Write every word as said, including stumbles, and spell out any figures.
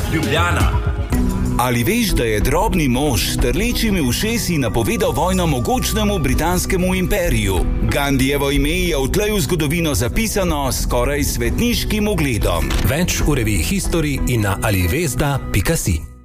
Ljubljana. Ali veš, da je drobni mož s trlečimi ušesi napovedal vojno mogočnemu britanskemu imperiju? Gandijevo ime je odtlej v zgodovino zapisano skoraj svetniškim ugledom. Več v reviji History in na alivezda pika si.